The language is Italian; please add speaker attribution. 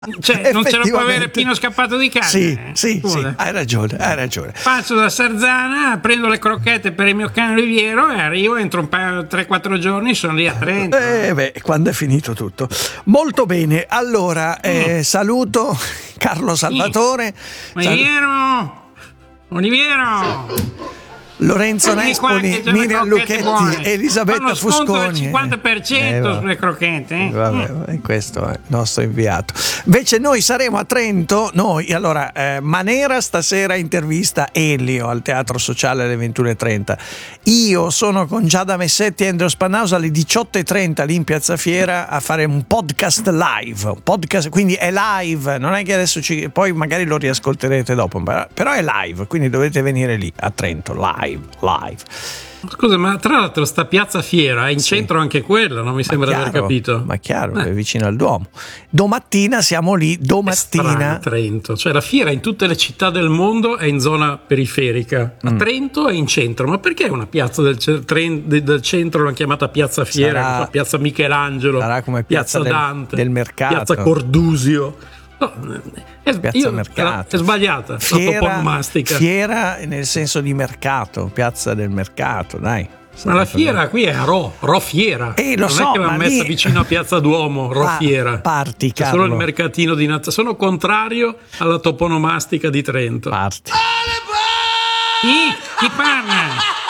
Speaker 1: Cioè, non ce lo può avere Pino Scappato di casa.
Speaker 2: Sì, hai ragione.
Speaker 1: Passo da Sarzana, prendo le crocchette per il mio cane Oliviero e arrivo entro 3-4 giorni, sono lì a Trento.
Speaker 2: Quando è finito tutto. Molto bene, allora saluto Carlo Salvatore.
Speaker 1: Oliviero!
Speaker 2: Lorenzo Nespoli, Miriam Lucchetti, Elisabetta Fusconi.
Speaker 1: Il 50% sulle crocchette.
Speaker 2: Vabbè, questo è il nostro inviato. Invece noi saremo a Trento. Manera stasera intervista Elio al Teatro Sociale alle 21:30. Io sono con Giada Messetti e Andrea Spannausa alle 18:30 lì in Piazza Fiera a fare un podcast live. Quindi è live, non è che adesso poi magari lo riascolterete dopo, però è live, quindi dovete venire lì a Trento live.
Speaker 1: Scusa, ma tra l'altro sta Piazza Fiera è in centro anche quella, non mi sembra di aver capito.
Speaker 2: Ma chiaro, è vicino al Duomo. Domattina siamo lì,
Speaker 1: a Trento, cioè la fiera in tutte le città del mondo è in zona periferica, a Trento è in centro, ma perché una piazza del centro l'hanno chiamata Piazza Fiera, Piazza Michelangelo,
Speaker 2: sarà come
Speaker 1: Piazza Dante,
Speaker 2: del mercato,
Speaker 1: Piazza Cordusio. No, è sbagliata la toponomastica.
Speaker 2: Fiera nel senso di mercato, piazza del mercato, dai.
Speaker 1: Ma la fiera qui è a Ro Fiera.
Speaker 2: Lo so,
Speaker 1: è che l'hanno messa vicino a Piazza Duomo, Fiera.
Speaker 2: Parti, Carlo.
Speaker 1: C'è solo il mercatino di Nazareno. Sono contrario alla toponomastica di Trento.
Speaker 2: Parti.
Speaker 1: Chi parla?